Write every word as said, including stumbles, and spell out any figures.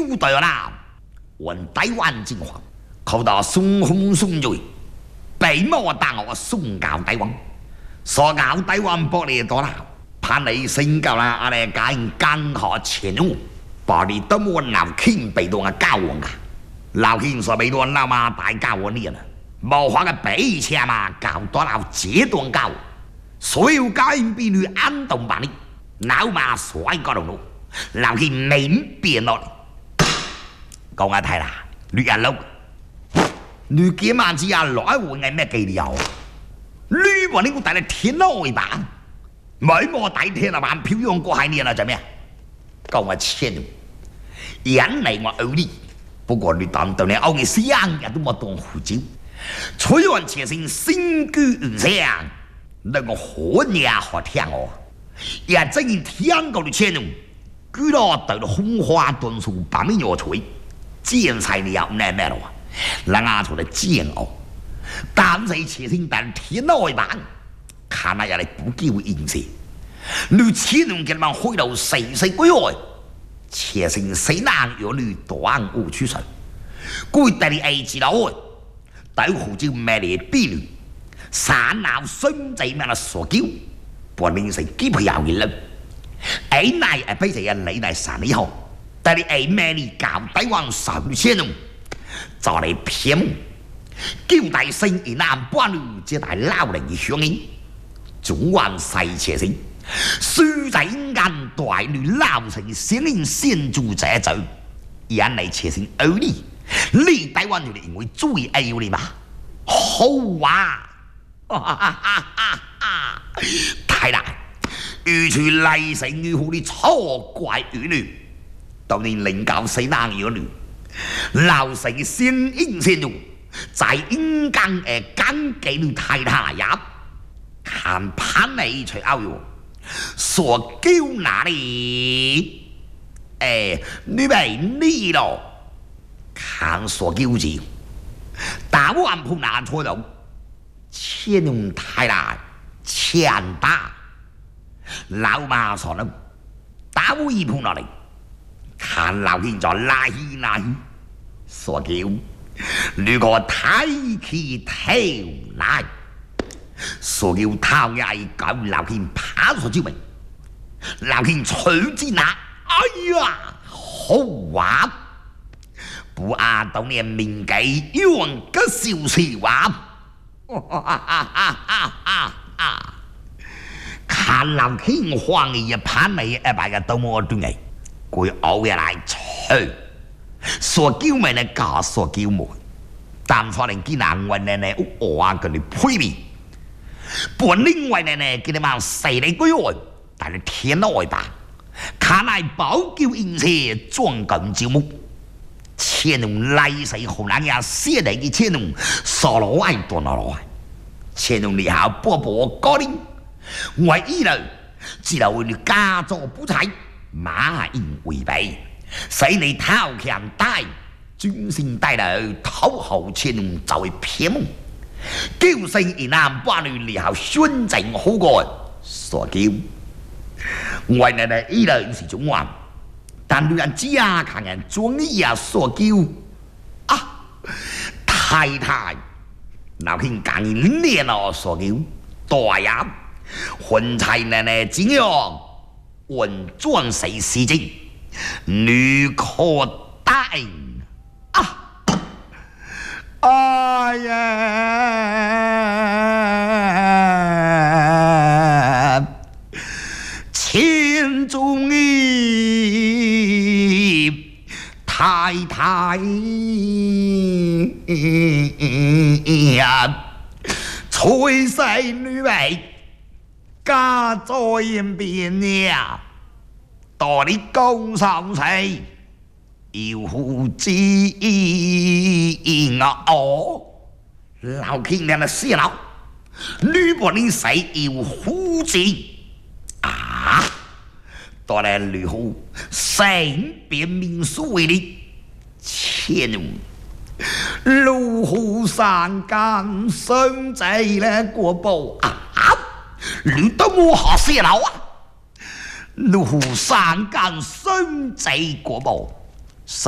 九代啦，问台湾情况，靠到孙红孙瑞，北毛大我宋教台湾，所教台湾玻璃多啦，盼你升教啦，阿你揀間學前路，把你都冇老傾被當嘅教我噶，老傾所被當老媽大教我呢啦，冇話嘅比車嘛，教多老這段教，所有教人比你安動把你，老媽所愛嗰度路，老傾明變落嚟。講下睇啦，你阿佬，你幾萬字啊來回係咩技巧？你話你個大嚟天內吧，每個大天啊萬漂洋過海年啊做咩？講我錢，人嚟我有你，不過你當到你歐嘅死人日都冇當胡椒，吹完前先新居唔上，那個好嘢好聽我，也真係聽過你錢咯，居到到了紅花端樹把面要吹。建材你要咩咩咯？人家做的煎熬，但是前先但天內版，看那人哋不叫應勢，你千能給他們開到四四個月，前先誰能有你斷無取神，佢哋你愛知道，對胡椒咩嚟比率，三鬧孫仔咩啦所叫，半面成幾倍有嘅啦，哎乃係俾隻你乃三年後。但你愛咩你搞台灣三千人，就嚟偏叫大聲一南半路接大老人嘅響應，中環細車聲，衰仔眼大女老成先令先住者走，人嚟車聲而你，你台灣就認為最愛你嘛？好啊！太難，如除嚟成與好啲錯怪與你。當年領教死難有女，老成先應先用，在應間誒間幾女太太入，看攀你除歐哟，所叫哪裡？誒，你咪呢咯？看所叫字，打完鋪拿錯咗，錢用太大，錢大，老媽所諗，打烏一鋪落嚟。看老天在拉起拉起，所叫如果睇起頭來，所叫頭也搞老天爬出招名，老天取之那，哎呀，好話不按當年命計用個小事話，看老天荒嘅攀你一擺嘅都冇對嘅。佢偶日嚟吹，所叫咪你假所叫冇，但可能見人為你你屋話佢哋配面，本另外你你佢哋問死你個樣，但係天內吧，看嚟保叫應車裝緊招目，前龍嚟死好難也寫嚟嘅前龍，傻佬愛斷落來，前龍你好波波高齡，唯一嘞，只係為你家做不才。馬應為備，使你頭強大，專心帶來討好前龍就會偏門，叫聲一南半女你後宣正好過，所叫為你哋依人是中環，但女人家看人裝意啊所叫啊太太，那片講練咯所叫大呀，混菜奶奶怎樣？穩轉誰事情，女可答應啊！哎呀，千中意太太呀，吹細女為。家在人邊呀，到你高上世，要胡知啊哦，老傾人的死佬，女把你死要胡知啊，到來女後成變面數為你，千路虎山間生仔咧過步啊！你都冇學死佬啊！路山間生仔過步。